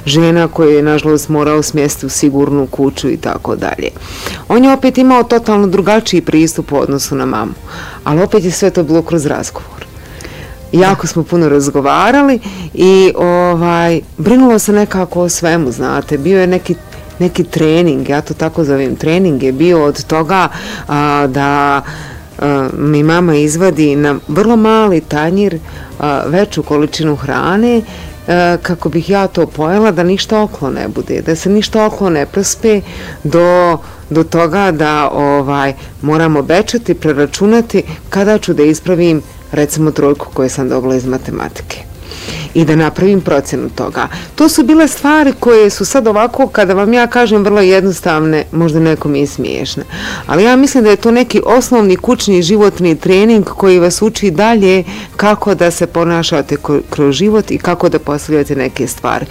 žena koje je nažalost morao smjestiti u sigurnu kuću i tako dalje. On je opet imao totalno drugačiji pristup u odnosu na mamu, ali opet je sve to bilo kroz razgovor. Jako smo puno razgovarali i brinulo se nekako o svemu, znate, bio je neki trening, ja to tako zovem, trening je bio od toga da mi mama izvadi na vrlo mali tanjir veću količinu hrane kako bih ja to pojela, da ništa okolo ne bude, da se ništa okolo ne prospe do toga da moram obećati, preračunati kada ću da ispravim recimo 3 koje sam dobila iz matematike i da napravim procjenu toga. To su bile stvari koje su sad ovako, kada vam ja kažem, vrlo jednostavne, možda nekom i smiješne. Ali ja mislim da je to neki osnovni kućni životni trening koji vas uči dalje kako da se ponašate kroz život i kako da postavljate neke stvari.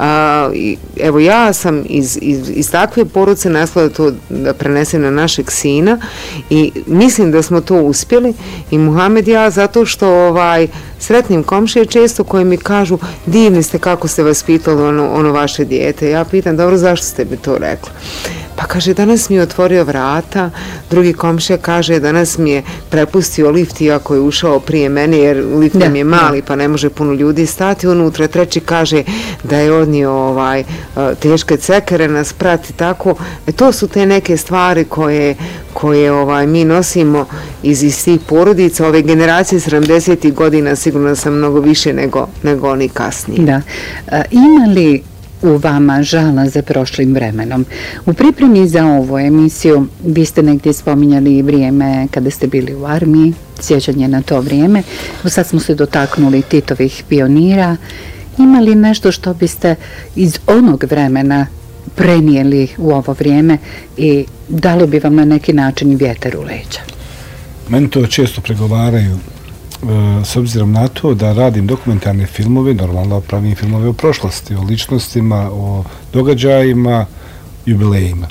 Evo, ja sam iz takve poruce naslala to da prenesem na našeg sina i mislim da smo to uspjeli i Muhamed ja zato što sretnim komšije često koji mi kažu divni ste kako ste vaspitali ono vaše dijete. Ja pitam, dobro, zašto ste mi to rekli? Pa kaže, danas mi je otvorio vrata, drugi komšija kaže, danas mi je prepustio lift iako je ušao prije mene jer lift nam je mali pa ne može puno ljudi stati unutra, treći kaže da je odnio teške cekere nas prati, tako. To su te neke stvari koje mi nosimo iz tih porodica, ove generacije 70. godina sigurno sam mnogo više nego oni kasnije. Da. Ima li u vama žala za prošlim vremenom? U pripremi za ovu emisiju vi ste negdje spominjali vrijeme kada ste bili u armiji, sjećanje na to vrijeme. Sad smo se dotaknuli Titovih pionira. Ima li nešto što biste iz onog vremena prenijeli u ovo vrijeme i dalo bi vam na neki način vjetar u leđa? Meni to često pregovaraju s obzirom na to da radim dokumentarne filmove, normalno pravim filmove o prošlosti, o ličnostima, o događajima, jubilejima.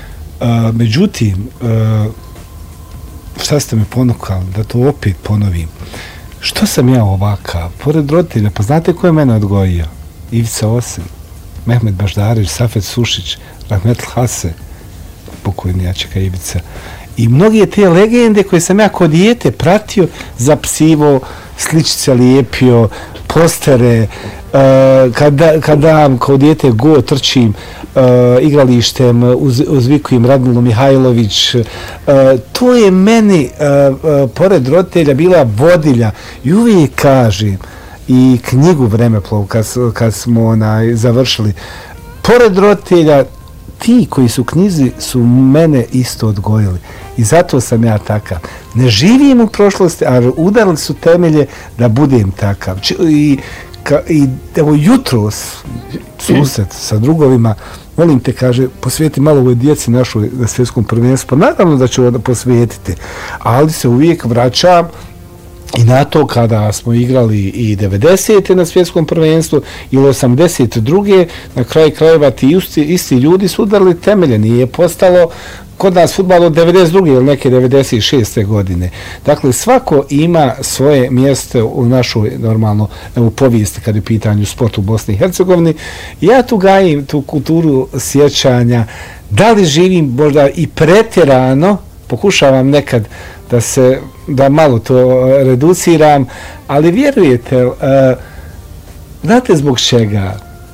Međutim, šta ste me ponukali da to opet ponovim? Što sam ja ovakav? Pored roditelja, pa znate ko je mene odgojio? Ivica Osim, Mehmet Baždarić, Safet Sušić, Rahmetl Hase, pokojni Jačeka Ivica. I mnoge te legende koje sam ja kod dijete pratio, zapsivo, sličice lijepio, postere, kada kao dijete trčim igralištem, uzvikujem Radmilu Mihajlović, to je meni, pored roditelja, bila vodilja. I uvijek kažem, i knjigu Vremeplov, kad smo završili, pored roditelja, ti koji su u knjizi su mene isto odgojili. I zato sam ja takav. Ne živim u prošlosti, ali udarili su temelje da budem takav. I evo jutros susret sa drugovima, molim te, kaže, posvijeti malo ovoj djeci našoj na svjetskom prvenstvu. Pa naravno da ću posvijetiti. Ali se uvijek vraćam i na to kada smo igrali i 90. na svjetskom prvenstvu ili 82. na kraju krajeva ti isti ljudi su udarili temelje. Nije postalo kod nas fudbal od 92. ili neke 96. godine. Dakle, svako ima svoje mjesto u našoj normalno u povijesti kad je pitanju sportu u Bosni i Hercegovini. Ja tu gajim tu kulturu sjećanja. Da li živim možda i pretjerano, pokušavam nekad da malo to reduciram, ali vjerujete, znate zbog čega?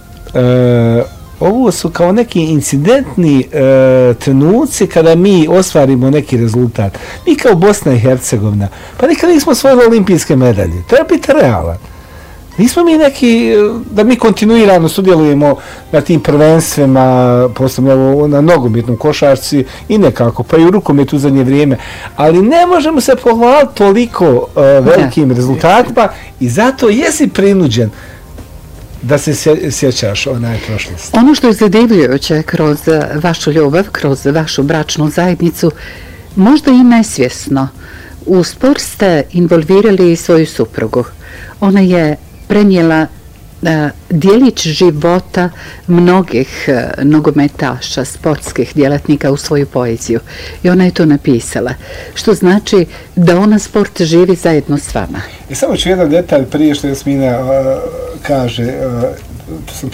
Ovo su kao neki incidentni trenuci kada mi ostvarimo neki rezultat. Mi kao Bosna i Hercegovina, pa nikad nismo osvojili olimpijske medalje. Treba biti realan. Nismo mi neki, da mi kontinuirano sudjelujemo na tim prvenstvima, posebno na nogometnom košarci i nekako, pa i u rukometu u zadnje vrijeme. Ali ne možemo se pohvaliti toliko velikim rezultatima i zato jesi prinuđen da se sjećaš prošlosti. Ono što je zadivljujuće kroz vašu ljubav, kroz vašu bračnu zajednicu, možda i nesvjesno, u sport ste involvirali svoju suprugu. Ona je prenijela dijelić života mnogih nogometaša, sportskih djelatnika u svoju poeziju. I ona je to napisala. Što znači da ona sport živi zajedno s vama. I samo ću jedan detalj prije što Jasmina kaže, to sam